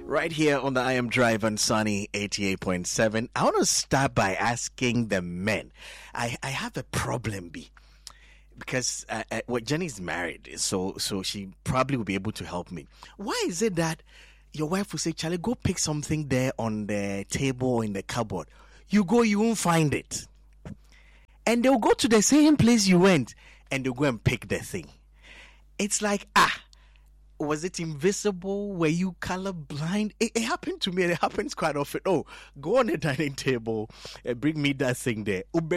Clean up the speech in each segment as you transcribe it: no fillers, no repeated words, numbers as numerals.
Right here on the I Am Drive on Sunny 88.7. I want to start by asking the men. I have a problem, B. Because Jenny's married, so she probably will be able to help me. Why is it that your wife will say, Charlie, go pick something there on the table or in the cupboard? You go, you won't find it. And they'll go to the same place you went and they'll go and pick the thing. It's like, was it invisible? Were you colorblind? It happened to me, and it happens quite often. Oh, go on the dining table and bring me that thing there. And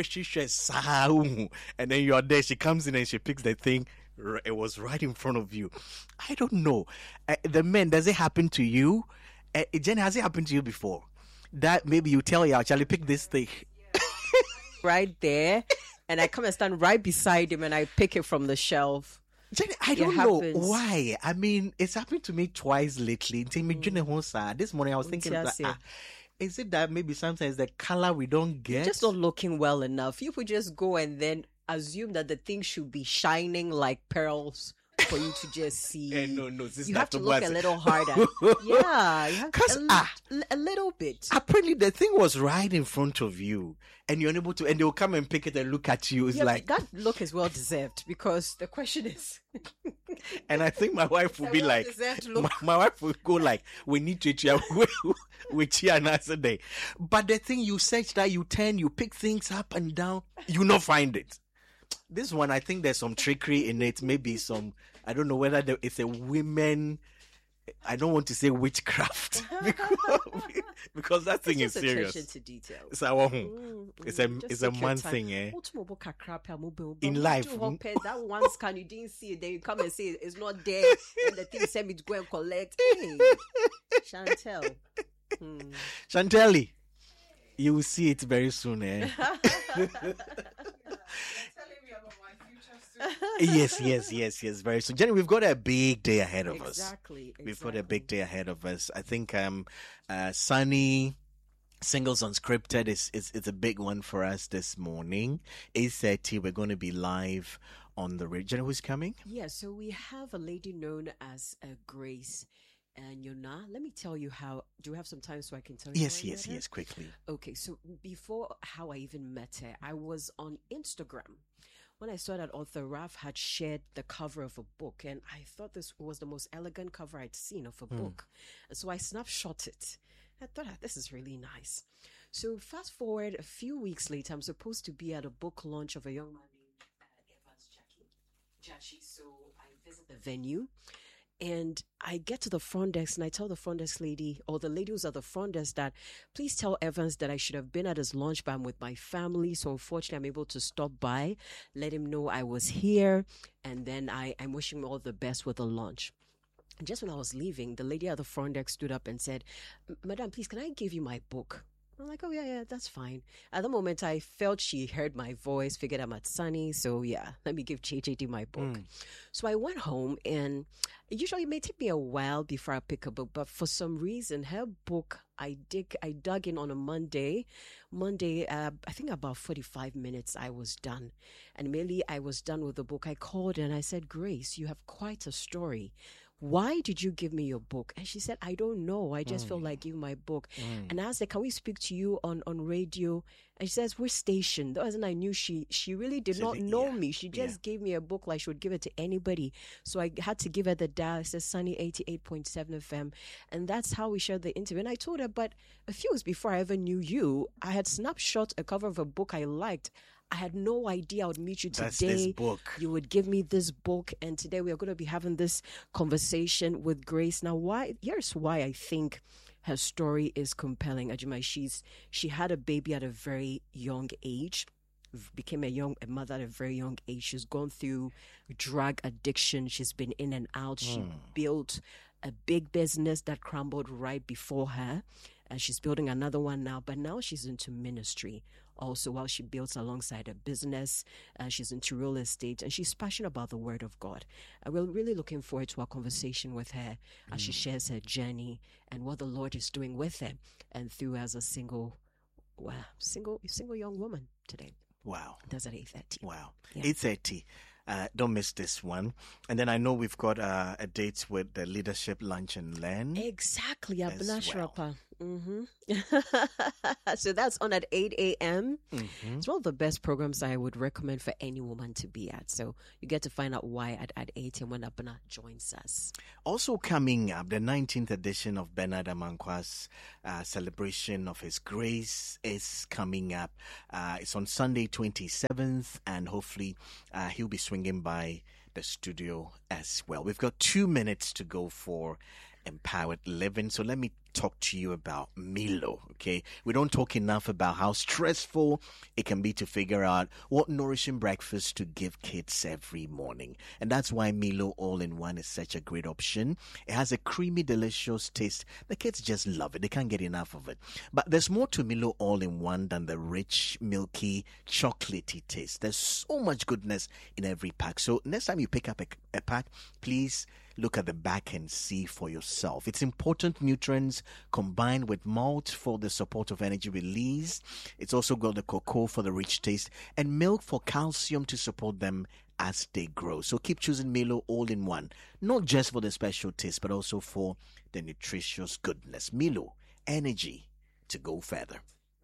then you're there. She comes in and she picks the thing. It was right in front of you. I don't know. The men, does it happen to you? Jen, has it happened to you before? That maybe you tell your Charlie, pick this thing. Right there. And I come and stand right beside him and I pick it from the shelf. Jenny, I don't know why. I mean, it's happened to me twice lately. This morning I was thinking, is it that maybe sometimes the color we don't get? Just not looking well enough. You could just go and then assume that the thing should be shining like pearls for you to just see. You have to look a little harder. Yeah, you have a little bit. Apparently, the thing was right in front of you, and you're unable to. And they'll come and pick it and look at you. It's like that look is well deserved because the question is. And I think my wife will be like, my wife will go like, we need to cheer with you another day. But the thing you search that you turn, you pick things up and down, you not find it. This one, I think there's some trickery in it. Maybe some, I don't know whether it's a women, I don't want to say witchcraft because that thing is serious. Attention to details. It's a man thing, eh? In life. That one scan you didn't see it, then you come and say it's not there, and the thing send me to go and collect. Hey, Chantel. Chantelli, you will see it very soon, eh? Yes, very soon. Jenny, we've got a big day ahead of us. Exactly. We've got a big day ahead of us. I think Sunny Singles Unscripted is a big one for us this morning. 8:30, we're going to be live on the radio. Jenny, who's coming? Yeah, so we have a lady known as Grace. And let me tell you how. Do you have some time so I can tell you? Yes, quickly. Okay, so before how I even met her, I was on Instagram when I saw that author Raf had shared the cover of a book, and I thought this was the most elegant cover I'd seen of a book. And so I snapshot it. I thought, this is really nice. So fast forward a few weeks later, I'm supposed to be at a book launch of a young man named Evans Jackie. So I visit the venue. And I get to the front desk and I tell the front desk lady, or the lady who's at the front desk, that please tell Evans that I should have been at his launch, but I'm with my family. So unfortunately, I'm able to stop by, let him know I was here. And then I'm wishing him all the best with the launch. And just when I was leaving, the lady at the front desk stood up and said, Madam, please, can I give you my book? I'm like, oh, yeah, that's fine. At the moment, I felt she heard my voice, figured I'm at Sunny. So, yeah, let me give JJD my book. So I went home, and usually it may take me a while before I pick a book. But for some reason, her book, I dug in on a Monday, I think about 45 minutes, I was done. And immediately I was done with the book. I called and I said, Grace, you have quite a story. Why did you give me your book? And she said, I don't know. I just felt like giving my book. And I asked her, can we speak to you on radio? And she says, we're stationed. That wasn't I knew she really did not know me. She just gave me a book like she would give it to anybody. So I had to give her the dial. It says Sunny 88.7 FM. And that's how we shared the interview. And I told her, but a few years before I ever knew you, I had snapshot a cover of a book I liked. I had no idea I would meet you today. That's this book. You would give me this book, and today we are going to be having this conversation with Grace. Now, here's why I think her story is compelling. Ajima, she had a baby at a very young age, became a mother at a very young age. She's gone through drug addiction. She's been in and out. She built a big business that crumbled right before her. And she's building another one now, but now she's into ministry. Also, while she builds alongside her business, she's into real estate, and she's passionate about the Word of God. We're really looking forward to our conversation with her as she shares her journey and what the Lord is doing with her and through as a single young woman today. Wow. That's at 8:30. Wow. Yeah. 8:30. Don't miss this one. And then I know we've got a date with the Leadership Lunch and Learn. Exactly, as Abna well. Shrapa. So that's on at 8 a.m. It's one of the best programs I would recommend for any woman to be at. So you get to find out why at 8 and when Abna joins us. Also coming up, the 19th edition of Bernard Amankwa's celebration of his grace is coming up. It's on Sunday 27th, and hopefully he'll be swinging by the studio as well. We've got 2 minutes to go for Empowered Living. So let me talk to you about Milo, okay? We don't talk enough about how stressful it can be to figure out what nourishing breakfast to give kids every morning. And that's why Milo All-in-One is such a great option. It has a creamy, delicious taste. The kids just love it. They can't get enough of it. But there's more to Milo All-in-One than the rich, milky, chocolatey taste. There's so much goodness in every pack. So next time you pick up a pack, please look at the back and see for yourself. It's important nutrients combined with malt for the support of energy release. It's also got the cocoa for the rich taste and milk for calcium to support them as they grow. So keep choosing Milo All-in-One, not just for the special taste, but also for the nutritious goodness. Milo, energy to go further.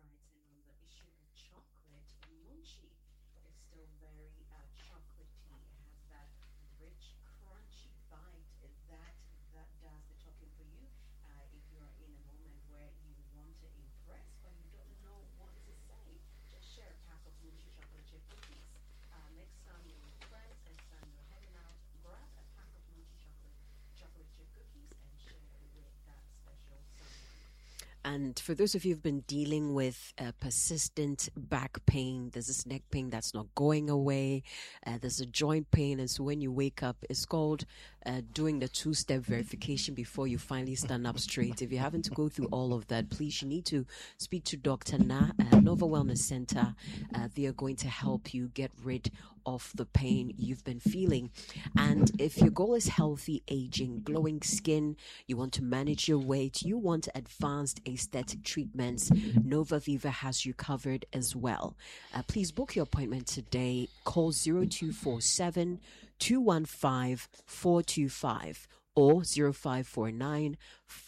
And for those of you who've been dealing with persistent back pain, there's this neck pain that's not going away, there's a joint pain, and so when you wake up, it's called doing the two-step verification before you finally stand up straight. If you're having to go through all of that, please, you need to speak to Dr. Na at Nova Wellness Center. They are going to help you get rid of the pain you've been feeling. And if your goal is healthy aging, glowing skin, you want to manage your weight, you want advanced aesthetic treatments, Nova Viva has you covered as well. Please book your appointment today. Call 0247 215 425 or 0549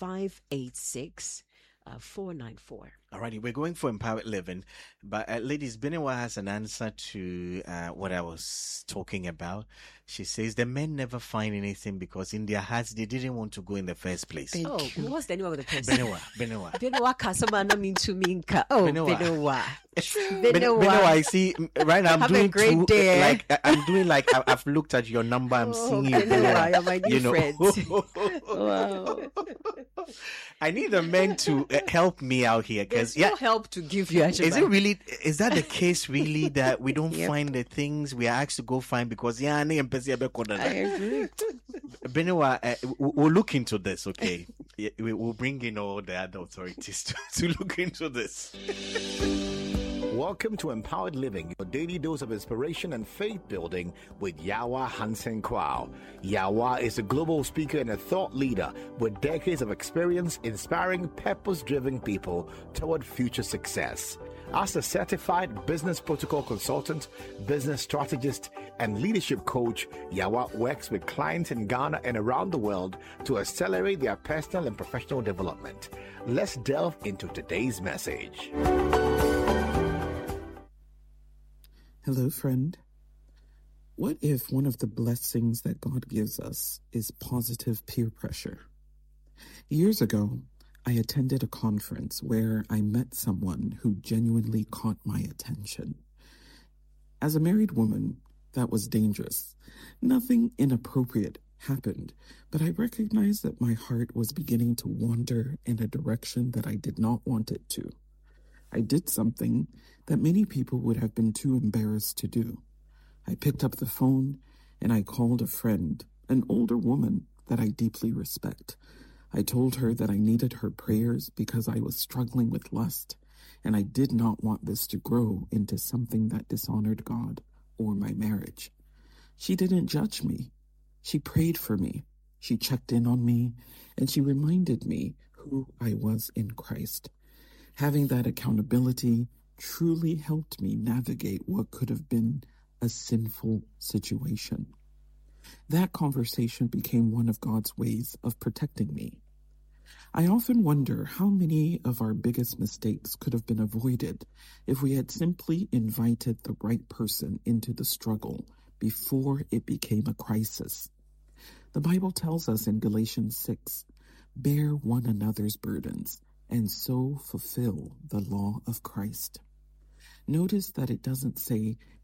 586 494. Alrighty, we're going for Empowered Living, but ladies, Benewa has an answer to what I was talking about. She says the men never find anything because in their hearts they didn't want to go in the first place. Oh, what's the name of the person? Benewa. Benewa Kasama mean to Minka. Oh, Benewa. Benewa, I see right now. I'm doing great day. Like I'm doing like I've looked at your number. I'm seeing you. Benewa, you're my new friend. Wow. I need the men to help me out here because no help to give you. Actually, is that the case really that we don't find the things we are asked to go find because I agree. Benewa, we'll look into this. Okay, we'll bring in all the other authorities to look into this. Welcome to Empowered Living, your daily dose of inspiration and faith building with Yawa Hansen Kwao. Yawa is a global speaker and a thought leader with decades of experience inspiring purpose-driven people toward future success. As a certified business protocol consultant, business strategist, and leadership coach, Yawa works with clients in Ghana and around the world to accelerate their personal and professional development. Let's delve into today's message. Hello, friend. What if one of the blessings that God gives us is positive peer pressure? Years ago, I attended a conference where I met someone who genuinely caught my attention. As a married woman, that was dangerous. Nothing inappropriate happened, but I recognized that my heart was beginning to wander in a direction that I did not want it to. I did something that many people would have been too embarrassed to do. I picked up the phone and I called a friend, an older woman that I deeply respect. I told her that I needed her prayers because I was struggling with lust, and I did not want this to grow into something that dishonored God or my marriage. She didn't judge me. She prayed for me. She checked in on me, and she reminded me who I was in Christ. Having that accountability truly helped me navigate what could have been a sinful situation. That conversation became one of God's ways of protecting me. I often wonder how many of our biggest mistakes could have been avoided if we had simply invited the right person into the struggle before it became a crisis. The Bible tells us in Galatians 6, "Bear one another's burdens, and so fulfill the law of Christ." Notice that it doesn't say,